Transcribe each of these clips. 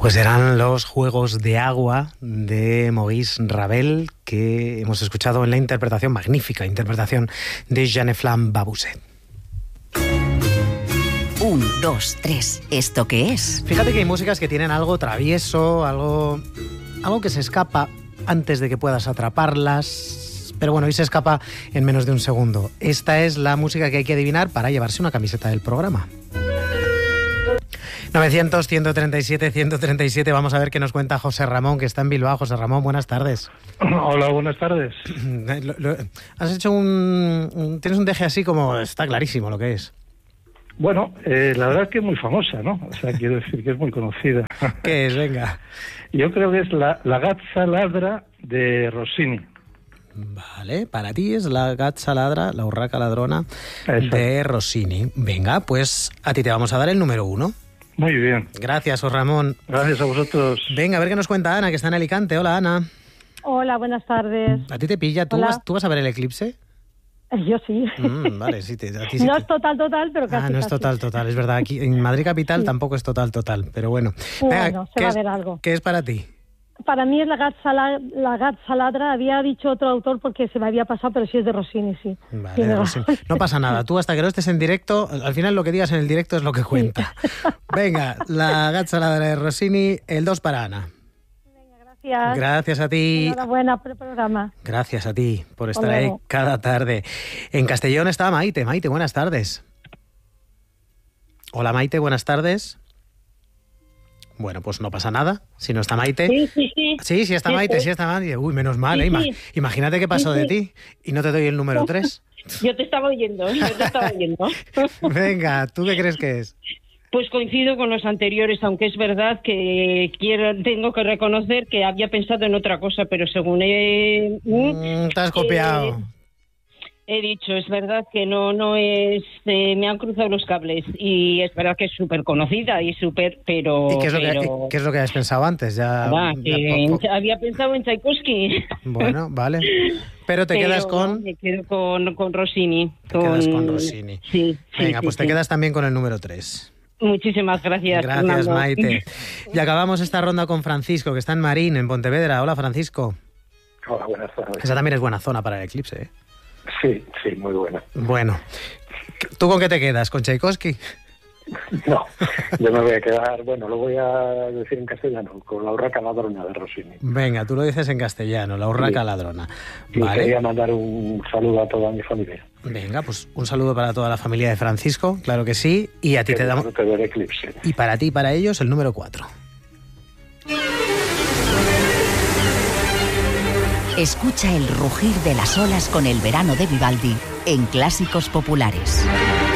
Pues eran los Juegos de Agua de Maurice Ravel, que hemos escuchado en la interpretación, magnífica interpretación de Jeanne-Flamme Babuset. 1, 2, 3. ¿Esto qué es? Fíjate que hay músicas que tienen algo travieso, algo que se escapa antes de que puedas atraparlas. Pero bueno, hoy se escapa en menos de un segundo. Esta es la música que hay que adivinar para llevarse una camiseta del programa. 900-137-137, vamos a ver qué nos cuenta José Ramón, que está en Bilbao. José Ramón, buenas tardes. Hola, buenas tardes. Has hecho tienes un deje así como, está clarísimo lo que es. Bueno, la verdad es que es muy famosa, ¿no? O sea, quiero decir que es muy conocida. ¿Qué es? Venga. Yo creo que es la Gazza Ladra de Rossini. Vale, para ti es la Gazza Ladra, la urraca ladrona. Exacto. De Rossini. Venga, pues a ti te vamos a dar el número 1. Muy bien. Gracias, José Ramón. Gracias a vosotros. Venga, a ver qué nos cuenta Ana, que está en Alicante. Hola, Ana. Hola, buenas tardes. ¿A ti te pilla? ¿Tú vas a ver el eclipse? Yo sí. Vale, sí. A ti sí no es total, pero casi. No es total. Es verdad, aquí en Madrid capital sí. Tampoco es total, pero bueno. Bueno, se va a ver algo. ¿Qué es para ti? Para mí es la Gazza Ladra. Había dicho otro autor porque se me había pasado, pero sí es de Rossini, sí. Vale, de Rossini. No pasa nada. Tú hasta que no estés en directo, al final lo que digas en el directo es lo que cuenta. Sí. Venga, la Gazza Ladra de Rossini, el 2 para Ana. Venga, gracias. Gracias a ti. Enhorabuena por el programa. Gracias a ti por estar ahí cada tarde. En Castellón está Maite. Maite, buenas tardes. Hola, Maite, buenas tardes. Bueno, pues no pasa nada, si no está Maite. Sí. Sí está Maite. Uy, menos mal, ¿eh? Sí. Imagínate qué pasó de ti y no te doy el número 3. Yo te estaba oyendo. Venga, ¿tú qué crees que es? Pues coincido con los anteriores, aunque es verdad que tengo que reconocer que había pensado en otra cosa, pero según te has copiado. He dicho, es verdad que no es... me han cruzado los cables y es verdad que es súper conocida y súper, pero... ¿Y qué es lo que has pensado antes? Había pensado en Tchaikovsky. Bueno, vale. Pero te quedas con... Me quedo con Rossini. Quedas con Rossini. Sí. Venga, pues te quedas también con el número 3. Muchísimas gracias. Gracias, Fernando. Maite. Y acabamos esta ronda con Francisco, que está en Marín, en Pontevedra. Hola, Francisco. Hola, buenas tardes. Esa también es buena zona para el eclipse, ¿eh? Sí, muy buena. Bueno, ¿tú con qué te quedas? ¿Con Tchaikovsky? No, yo me voy a quedar, lo voy a decir en castellano, con la urraca ladrona de Rossini. Venga, tú lo dices en castellano, la urraca ladrona. Vale. Quería mandar un saludo a toda mi familia. Venga, pues un saludo para toda la familia de Francisco, claro que sí, y a ti te damos... del eclipse. Y para ti y para ellos el número 4. Escucha el rugir de las olas con el verano de Vivaldi en Clásicos Populares.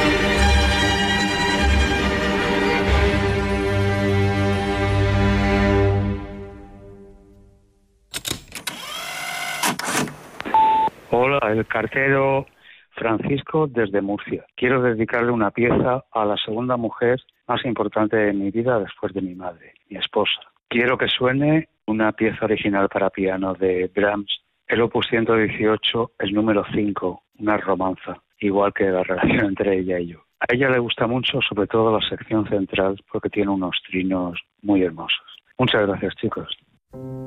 Hola, el cartero Francisco desde Murcia. Quiero dedicarle una pieza a la segunda mujer más importante de mi vida después de mi madre, mi esposa. Quiero que suene una pieza original para piano de Brahms, el opus 118, el número 5, una romanza, igual que la relación entre ella y yo. A ella le gusta mucho, sobre todo la sección central, porque tiene unos trinos muy hermosos. Muchas gracias, chicos.